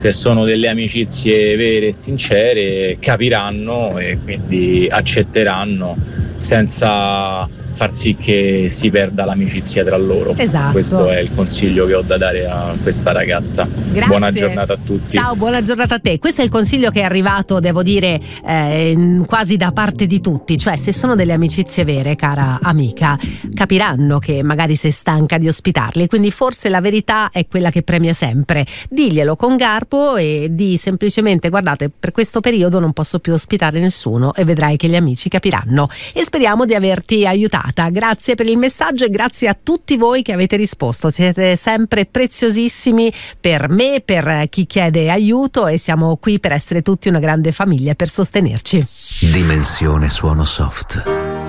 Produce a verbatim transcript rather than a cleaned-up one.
Se sono delle amicizie vere e sincere, capiranno e quindi accetteranno senza far sì che si perda l'amicizia tra loro. Esatto. Questo è il consiglio che ho da dare a questa ragazza. Grazie. Buona giornata a tutti. Ciao, buona giornata a te. Questo è il consiglio che è arrivato, devo dire, eh, quasi da parte di tutti. Cioè, se sono delle amicizie vere, cara amica, capiranno che magari sei stanca di ospitarli, quindi forse la verità è quella che premia sempre. Diglielo con garbo e di semplicemente: guardate, per questo periodo non posso più ospitare nessuno, e vedrai che gli amici capiranno. E speriamo di averti aiutata. Grazie per il messaggio e grazie a tutti voi che avete risposto. Siete sempre preziosissimi per me, per chi chiede aiuto, e siamo qui per essere tutti una grande famiglia, per sostenerci. Dimensione Suono Soft.